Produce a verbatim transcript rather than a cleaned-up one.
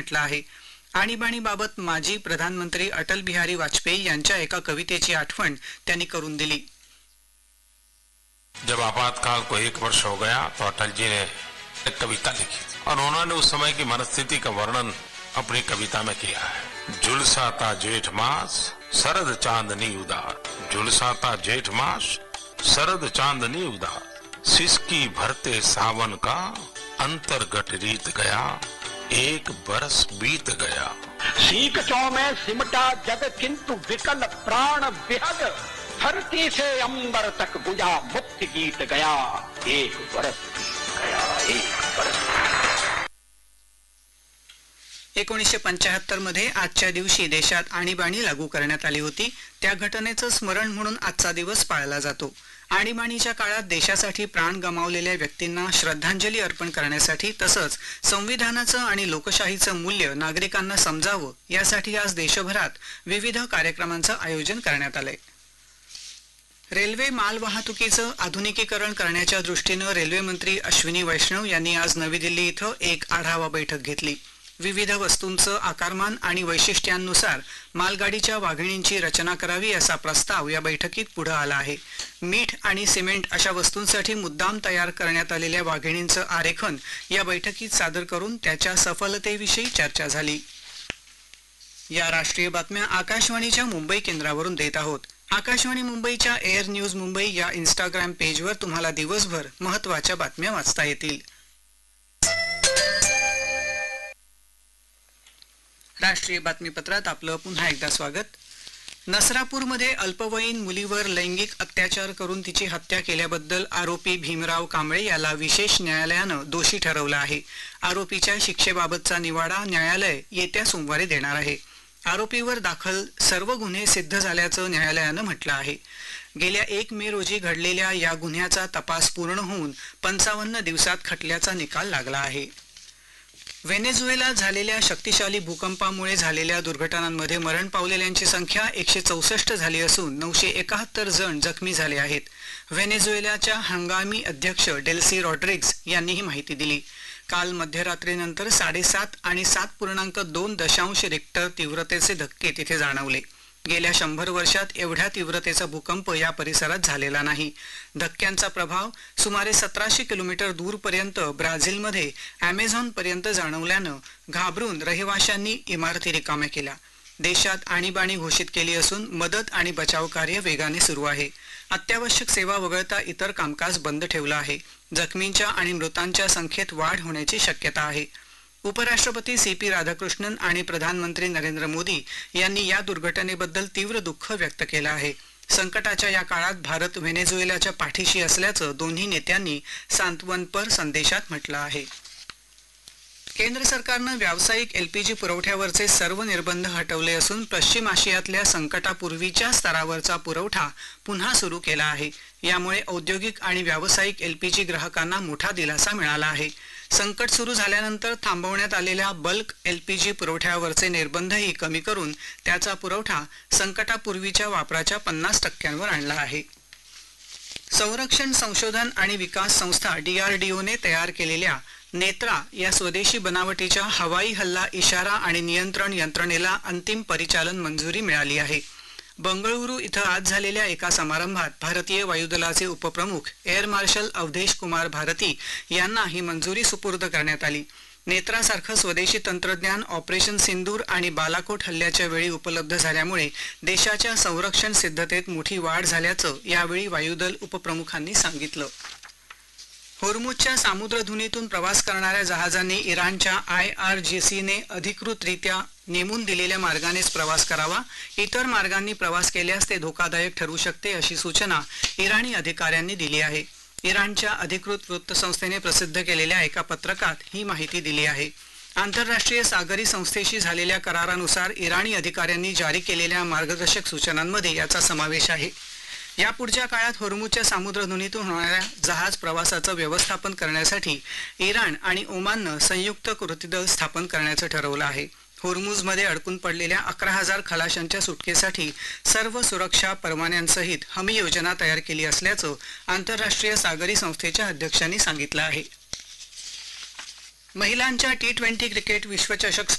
म्हटलं आहे. आणीबाणीबाबत माजी प्रधानमंत्री अटल बिहारी वाजपेयी यांच्या एका कवितेची आठवण त्यांनी करून दिली. जब आपातकाल को एक वर्ष हो गया तो अटल जी ने एक कविता लिखी और उन्होंने उस समय की मनस्थिति का वर्णन अपनी कविता में किया है. झुलसाता जेठ मास शरद चांदनी उदार, झुलसाता जेठ मास शरद चांदनी उदार, सिसकी भरते सावन का अंतर्गत रीत गया, एक बरस बीत गया. सीकचों में सिमटा जग किंतु विकल प्राण विहग, धरती से अंबर तक गुंजा मुक्ति गीत गया, एक बरस गया, एक बरस. एकोणीसशे पंच्याहत्तर मध्ये आजच्या दिवशी देशात आणीबाणी लागू करण्यात आली होती. त्या घटनेचं स्मरण म्हणून आजचा दिवस पाळला जातो. आणीबाणीच्या काळात देशासाठी प्राण गमावलेल्या व्यक्तींना श्रद्धांजली अर्पण करण्यासाठी तसंच संविधानाचं आणि लोकशाहीचं मूल्य नागरिकांना समजावं यासाठी आज देशभरात विविध कार्यक्रमांचं आयोजन करण्यात आलंय. रेल्वे मालवाहतुकीचं आधुनिकीकरण करण्याच्या दृष्टीनं रेल्वे मंत्री अश्विनी वैष्णव यांनी आज नवी दिल्ली इथं एक आढावा बैठक घेतली. विविध वस्तूंचं आकारमान आणि वैशिष्ट्यांनुसार मालगाडीच्या वाघिणींची रचना करावी असा प्रस्ताव या बैठकीत पुढे आला आहे. मीठ आणि सिमेंट अशा वस्तूंसाठी मुद्दाम तयार करण्यात आलेल्या वाघिणींचं आरेखन या बैठकीत सादर करून त्याच्या सफलतेविषयी चर्चा झाली. या राष्ट्रीय बातम्या आकाशवाणीच्या मुंबई केंद्रावरून देत आहोत. आकाशवाणी मुंबईच्या एअर न्यूज मुंबई या इंस्टाग्राम पेजवर तुम्हाला दिवसभर महत्त्वाच्या बातम्या वाचता येतील. राष्ट्रीय बातमीपत्रात आपलं पुन्हा एकदा स्वागत. नसरापूरमध्ये अल्पवयीन मुलीवर लैंगिक अत्याचार करून तिची हत्या केल्याबद्दल आरोपी भीमराव कांबळे याला विशेष न्यायालयानं दोषी ठरवलं आहे. आरोपीच्या शिक्षेबाबतचा निवाडा न्यायालय येत्या सोमवारी देणार आहे. आरोपीवर दाखल सर्व गुन्हे सिद्ध झाल्याचं न्यायालयानं म्हटलं आहे. गेल्या एक मे रोजी घडलेल्या या गुन्ह्याचा तपास पूर्ण होऊन पंचावन्न दिवसात खटल्याचा निकाल लागला आहे. व्हेनेझुएलात झालेल्या शक्तिशाली भूकंपामुळे झालेल्या दुर्घटनांमध्ये मरण पावलेल्यांची संख्या एकशे चौसष्ट झाली असून नऊशे एकाहत्तर जण जखमी झाले आहेत. व्हेनेझुएलाच्या हंगामी अध्यक्ष डेल्सी रॉड्रिग्ज यांनी ही माहिती दिली. काल मध्यरात्रीनंतर साडेसात आणि सात पूर्णांक दोन दशांश रिक्टर तीव्रतेचे धक्के तिथे जाणवले. गेल्या शंभर वर्षात एवढ्या तीव्रतेचा भूकंप या परिसरात झालेला नाही. धक्क्यांचा प्रभाव सुमारे सतराशे किलोमीटर दूरपर्यंत ब्राझीलमध्ये ॲमेझॉन पर्यंत जाणवल्यानं घाबरून रहिवाशांनी इमारती रिकाम्या केल्या. देशात आणीबाणी घोषित केली असून मदत आणि बचाव कार्य वेगाने सुरू आहे. अत्यावश्यक सेवा वगळता इतर कामकाज बंद ठेवलं आहे. जखमींच्या आणि मृतांच्या संख्येत वाढ होण्याची शक्यता आहे. उपराष्ट्रपती सी पी राधाकृष्णन आणि प्रधानमंत्री नरेंद्र मोदी यांनी या दुर्घटनेबद्दल तीव्र दुःख व्यक्त केलं आहे. संकटाच्या या काळात भारत व्हेनेझुएलाच्या पाठीशी असल्याचं दोन्ही नेत्यांनी सांत्वनपर संदेशात म्हटलं आहे. केंद्र सरकारनं व्यावसायिक एलपीजी पुरवठ्यावरचे सर्व निर्बंध हटवले असून पश्चिम आशियातल्या संकटापूर्वीच्या स्तरावरचा पुरवठा पुन्हा सुरू केला आहे. यामुळे औद्योगिक आणि व्यावसायिक एलपीजी ग्राहकांना मोठा दिलासा मिळाला आहे. संकट सुरू झाल्यानंतर थांबवण्यात आलेल्या बल्क एलपीजी पुरवठ्यावरचे निर्बंधही कमी करून त्याचा पुरवठा संकटापूर्वीच्या वापराच्या पन्नास टक्क्यांवर आणला आहे. संरक्षण संशोधन आणि विकास संस्था डीआरडीओने तयार केलेल्या नेत्रा या स्वदेशी बनावटीच्या हवाई हल्ला इशारा आणि नियंत्रण यंत्रणेला अंतिम परिचालन मंजुरी मिळाली आहे. बंगळुरू इथं आज झालेल्या एका समारंभात भारतीय वायुदलाचे उपप्रमुख एअर मार्शल अवधेश कुमार भारती यांना ही मंजुरी सुपूर्द करण्यात आली. नेत्रासारखं स्वदेशी तंत्रज्ञान ऑपरेशन सिंदूर आणि बालाकोट हल्ल्याच्या वेळी उपलब्ध झाल्यामुळे देशाच्या संरक्षण सिद्धतेत मोठी वाढ झाल्याचं यावेळी वायुदल उपप्रमुखांनी सांगितलं. होर्मुझच्या सामुद्रधुनीतून प्रवास करणाऱ्या जहाजांनी इराणच्या आय आर जी सीने अधिकृतरित्या नेमून दिलेल्या मार्गानेच प्रवास करावा. इतर मार्गांनी प्रवास केल्यास ते धोकादायक ठरू शकते अशी सूचना इराणी अधिकाऱ्यांनी दिली आहे. इराणच्या अधिकृत वृत्तसंस्थेने प्रसिद्ध केलेल्या एका पत्रकात ही माहिती दिली आहे. आंतरराष्ट्रीय सागरी संस्थेशी झालेल्या करारानुसार इराणी अधिकाऱ्यांनी जारी केलेल्या मार्गदर्शक सूचनांमध्ये याचा समावेश आहे. यापुढच्या काळात होर्मुझच्या सामुद्रधुनीतून होणाऱ्या जहाज प्रवासाचं व्यवस्थापन करण्यासाठी इराण आणि ओमाननं संयुक्त कृती दल स्थापन करण्याचं ठरवलं आहे. होर्मुझमध्ये अडकून पडलेल्या अकरा हजार खलाशांच्या सुटकेसाठी सर्व सुरक्षा परवान्यांसहित हमी योजना तयार केली असल्याचं आंतरराष्ट्रीय सागरी संस्थेच्या अध्यक्षांनी सांगितलं आहे. महिलांच्या टी ट्वेंटी क्रिकेट विश्वचषक